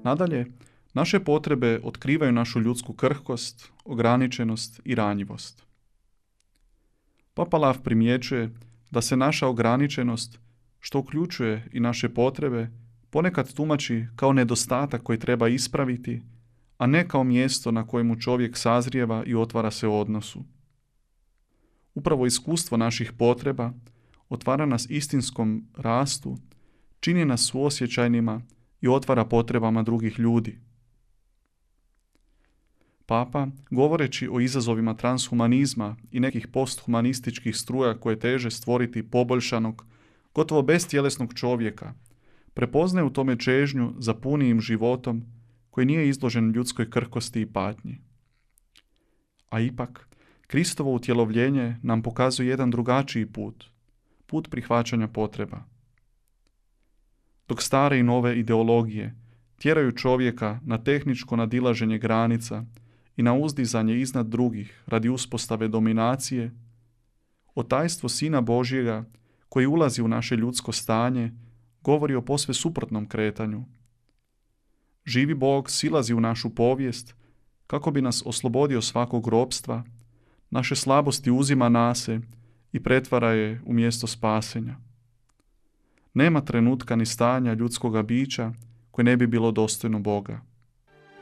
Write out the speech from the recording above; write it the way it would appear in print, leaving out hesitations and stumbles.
Nadalje, naše potrebe otkrivaju našu ljudsku krhkost, ograničenost i ranjivost. Papa Lav primjećuje da se naša ograničenost, što uključuje i naše potrebe, ponekad tumači kao nedostatak koji treba ispraviti, a ne kao mjesto na kojemu čovjek sazrijeva i otvara se odnosu. Upravo iskustvo naših potreba otvara nas istinskom rastu, čini nas suosjećajnima i otvara potrebama drugih ljudi. Papa, govoreći o izazovima transhumanizma i nekih posthumanističkih struja koje teže stvoriti poboljšanog, gotovo bestjelesnog čovjeka, prepoznaje u tome čežnju za punijim životom koji nije izložen ljudskoj krhkosti i patnji. A ipak, Kristovo utjelovljenje nam pokazuje jedan drugačiji put, put prihvaćanja potreba. Dok stare i nove ideologije tjeraju čovjeka na tehničko nadilaženje granica i na uzdizanje iznad drugih radi uspostave dominacije, otajstvo Sina Božjega koji ulazi u naše ljudsko stanje govori o posve suprotnom kretanju. Živi Bog silazi u našu povijest kako bi nas oslobodio svakog ropstva, naše slabosti uzima nase i pretvara je u mjesto spasenja. Nema trenutka ni stanja ljudskoga bića koje ne bi bilo dostojno Boga.